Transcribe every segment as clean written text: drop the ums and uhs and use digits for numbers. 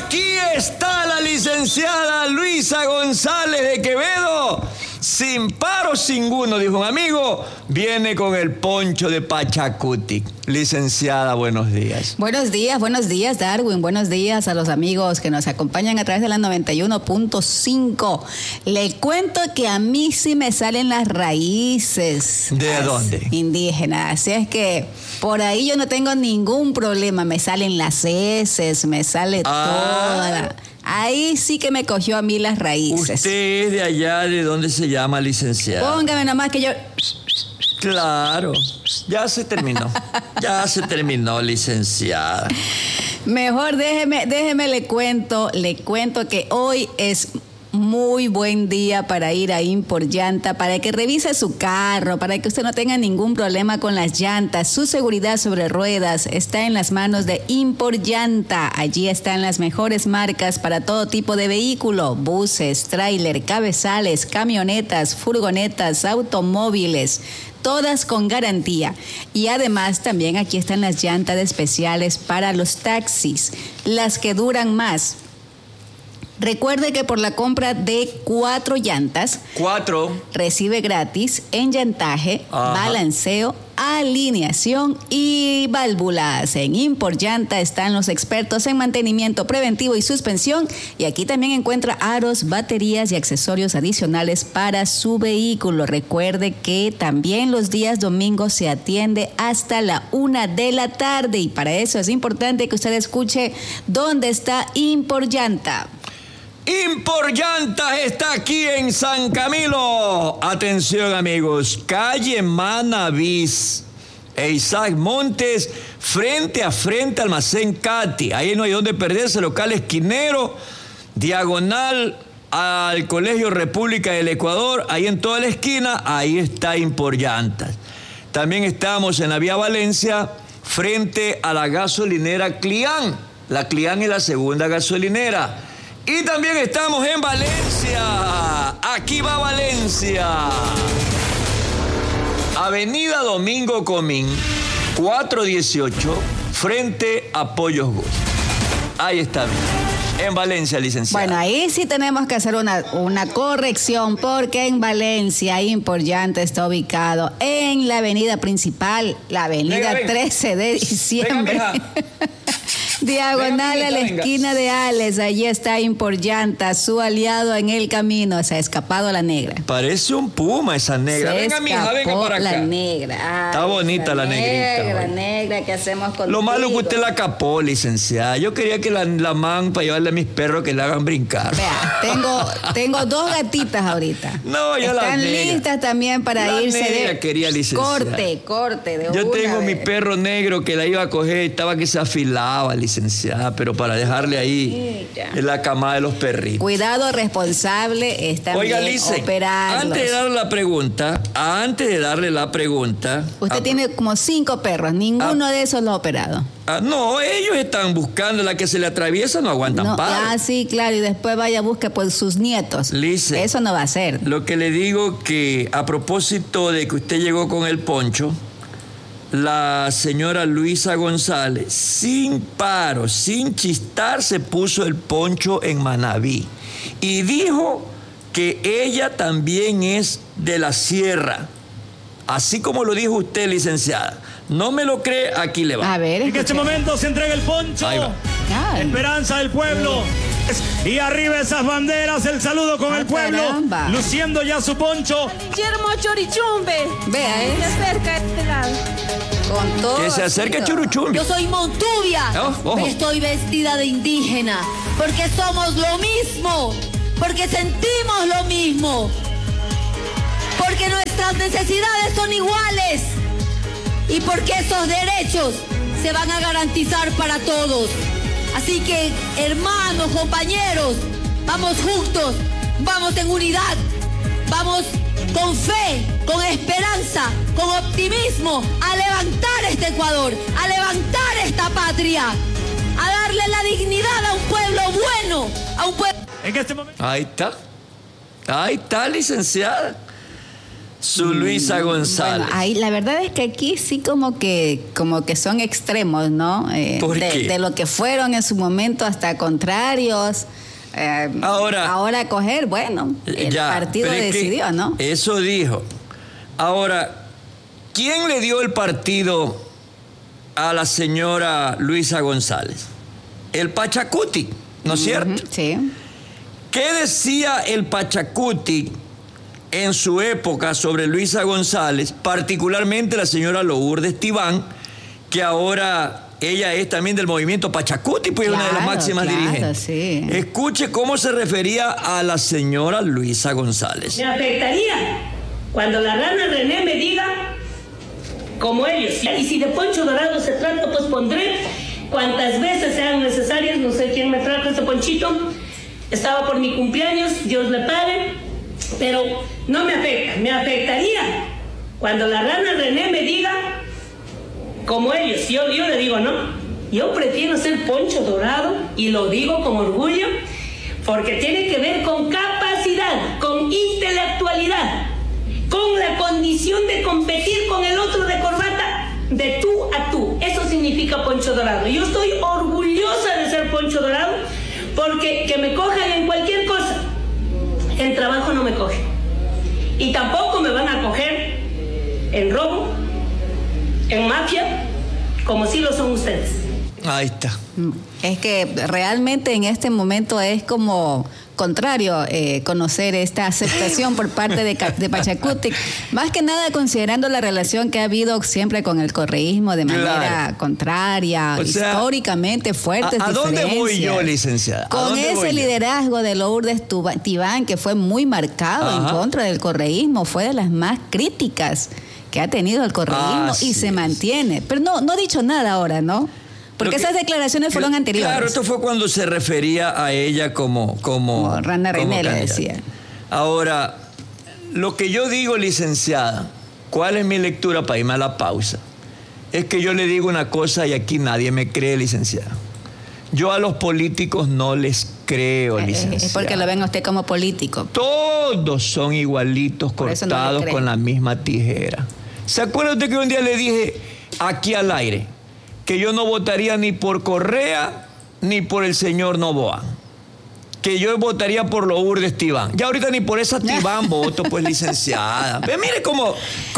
Aquí está la licenciada Luisa González de Quevedo. Sin paro ninguno, dijo un amigo, viene con el poncho de Pachacuti. Licenciada, buenos días. Buenos días, Darwin. Buenos días a los amigos que nos acompañan a través de la 91.5. Le cuento que a mí sí me salen las raíces. ¿De dónde? Indígenas. Así es que por ahí yo no tengo ningún problema. Me salen las heces, me sale toda. Ahí sí que me cogió a mí las raíces. ¿Usted es de allá, de dónde se llama, licenciada? Póngame nomás que yo... Claro, ya se terminó. Ya se terminó, licenciada. Mejor déjeme le cuento que hoy es muy buen día para ir a Import Llanta, para que revise su carro, para que usted no tenga ningún problema con las llantas. Su seguridad sobre ruedas está en las manos de Import Llanta. Allí están las mejores marcas para todo tipo de vehículo: buses, tráiler, cabezales, camionetas, furgonetas, automóviles. Todas con garantía. Y además también aquí están las llantas especiales para los taxis, las que duran más. Recuerde que por la compra de 4 llantas, recibe gratis enllantaje, balanceo, alineación y válvulas. En Import Llanta están los expertos en mantenimiento preventivo y suspensión, y aquí también encuentra aros, baterías y accesorios adicionales para su vehículo. Recuerde que también los días domingos se atiende hasta la 1 de la tarde, y para eso es importante que usted escuche dónde está Import Llanta. Import Llantas está aquí en San Camilo. Atención, amigos, calle Manavís e Isaac Montes, frente a frente Almacén Cati. Ahí no hay donde perderse, local esquinero, diagonal al Colegio República del Ecuador. Ahí en toda la esquina, ahí está Import Llantas. También estamos en la vía Valencia, frente a la gasolinera Clián. La Clián es la segunda gasolinera. Y también estamos en Valencia. Aquí va Valencia. Avenida Domingo Comín, 418, frente a Pollos Gus. Ahí está. En Valencia, licenciada. Bueno, ahí sí tenemos que hacer una corrección, porque en Valencia Import Llanta está ubicado en la avenida principal, la avenida 13 de diciembre. Venga, diagonal a la esquina de Ales. Allí está Import Llanta, su aliado en el camino. Se ha escapado la negra. Parece un puma esa negra. Venga, mija, venga para acá. La negra. Ay, está bonita la negrita. La negra, ¿qué hacemos contigo? Lo malo es que usted la capó, licenciada. Yo quería que la man para llevarle a mis perros que la hagan brincar. Vea, tengo 2 gatitas ahorita. No, ya las están listas también para la irse negra de quería, licenciada. Corte de Yo una tengo vez. mi perro negro que la iba a coger, estaba que se afilaba, licenciada, pero para dejarle ahí en la camada de los perritos. Cuidado responsable, está Oiga, bien Lice, operarlos. antes de darle la pregunta, usted tiene como 5 perros, ninguno de esos lo ha operado. No, ellos están buscando, la que se le atraviesa no aguantan padre. Sí, claro, y después vaya a buscar por sus nietos. Lice, eso no va a ser. Lo que le digo que a propósito de que usted llegó con el poncho, la señora Luisa González, sin paro, sin chistar, se puso el poncho en Manabí y dijo que ella también es de la sierra, así como lo dijo usted, licenciada. ¿No me lo cree? Aquí le va. A ver. En este momento se entrega el poncho. Ahí va. Esperanza del pueblo. Y arriba esas banderas, el saludo con el pueblo. Caramba. Luciendo ya su poncho. Guillermo Chorichumbe. Vea, Se acerca a este lado. Con todo. Que se acerque Churuchumbi. Yo soy Montuvia. Ojo. Estoy vestida de indígena. Porque somos lo mismo. Porque sentimos lo mismo. Porque nuestras necesidades son iguales. Y porque esos derechos se van a garantizar para todos. Así que, hermanos, compañeros, vamos juntos, vamos en unidad, vamos con fe, con esperanza, con optimismo, a levantar este Ecuador, a levantar esta patria, a darle la dignidad a un pueblo bueno, a un pueblo... En este momento. Ahí está, licenciada. su Luisa González. Bueno, ahí, la verdad es que aquí sí como que son extremos, ¿no? ¿Por qué? De lo que fueron en su momento hasta contrarios. Ahora coger, bueno, el partido decidió, ¿no? Eso dijo. Ahora, ¿quién le dio el partido a la señora Luisa González? El Pachacuti, ¿no es cierto? Sí. ¿Qué decía el Pachacuti en su época sobre Luisa González, particularmente la señora Lourdes Tibán, que ahora ella es también del movimiento Pachacuti, pues una de las máximas dirigentes? Sí. Escuche cómo se refería a la señora Luisa González. Me afectaría cuando la rana René me diga como ellos. Y si de poncho dorado se trata, pues pondré cuantas veces sean necesarias. No sé quién me trajo este ponchito. Estaba por mi cumpleaños, Dios le pague, pero no me afecta. Me afectaría cuando la rana René me diga como ellos. Yo le digo, no, yo prefiero ser poncho dorado, y lo digo con orgullo, porque tiene que ver con capacidad, con intelectualidad, con la condición de competir con el otro de corbata de tú a tú. Eso significa poncho dorado. Yo estoy orgullosa de ser poncho dorado, porque que me cojan en cualquier cosa, en trabajo no me cogen. Y tampoco me van a coger en robo, en mafia, como sí lo son ustedes. Ahí está. Es que realmente en este momento es como contrario conocer esta aceptación por parte de Pachacuti, más que nada considerando la relación que ha habido siempre con el correísmo de manera contraria, o sea, históricamente fuertes ¿A dónde voy yo, licenciada? Con ese liderazgo de Lourdes Tibán, que fue muy marcado en contra del correísmo, fue de las más críticas que ha tenido el correísmo y se mantiene. Pero no ha dicho nada ahora, ¿no? Porque esas declaraciones fueron anteriores. Claro, esto fue cuando se refería a ella como Rana René le decía. Ahora, lo que yo digo, licenciada, ¿cuál es mi lectura para irme a la pausa? Es que yo le digo una cosa y aquí nadie me cree, licenciada. Yo a los políticos no les creo, licenciada. Es porque lo ven a usted como político. Todos son igualitos, cortados con la misma tijera. ¿Se acuerda usted que un día le dije aquí al aire que yo no votaría ni por Correa ni por el señor Noboa? Que yo votaría por Lourdes Tibán. Ya ahorita ni por esa Tibán voto, pues, licenciada. Pero mire cómo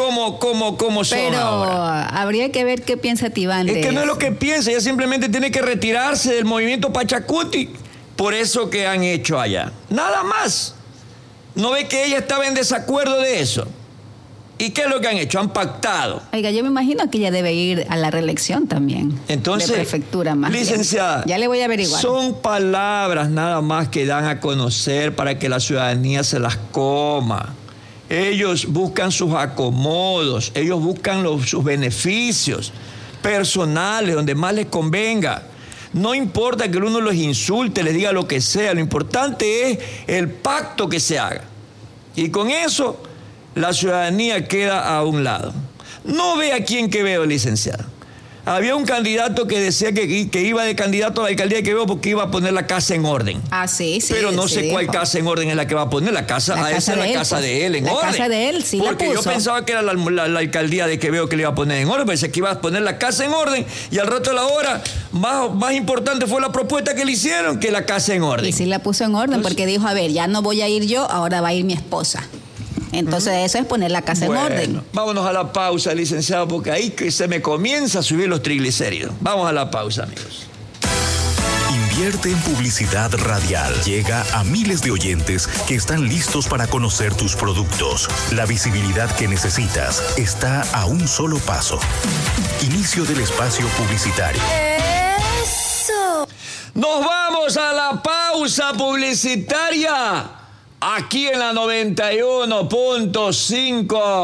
son. Pero ahora habría que ver qué piensa Tibán de Es que eso. no es lo que piensa, ella simplemente tiene que retirarse del movimiento Pachacuti por eso que han hecho allá. Nada más. ¿No ve que ella estaba en desacuerdo de eso? ¿Y qué es lo que han hecho? Han pactado. Oiga, yo me imagino que ella debe ir a la reelección también. Entonces, de prefectura más licenciada, bien. Ya le voy a averiguar. Son palabras nada más que dan a conocer para que la ciudadanía se las coma. Ellos buscan sus acomodos, ellos buscan sus beneficios personales, donde más les convenga. No importa que uno los insulte, les diga lo que sea, lo importante es el pacto que se haga. Y con eso la ciudadanía queda a un lado. No ve a quién que veo, licenciada. Había un candidato que decía que iba de candidato a la alcaldía de Quevedo porque iba a poner la casa en orden. Ah, sí. Pero no sé cuál casa en orden es la que va a poner. La casa de él en orden. La casa de él, sí la puso. Porque yo pensaba que era la alcaldía de Quevedo que le iba a poner en orden. Pensé que iba a poner la casa en orden y al rato de la hora más importante fue la propuesta que le hicieron que la casa en orden. Y sí la puso en orden porque dijo, a ver, ya no voy a ir yo, ahora va a ir mi esposa. Entonces eso es poner la casa en orden. Vámonos a la pausa, licenciado, porque ahí que se me comienza a subir los triglicéridos. Vamos a la pausa, amigos. Invierte en publicidad radial. Llega a miles de oyentes que están listos para conocer tus productos. La visibilidad que necesitas está a un solo paso. Inicio del espacio publicitario. ¡Eso! Nos vamos a la pausa publicitaria. Aquí en la 91.5.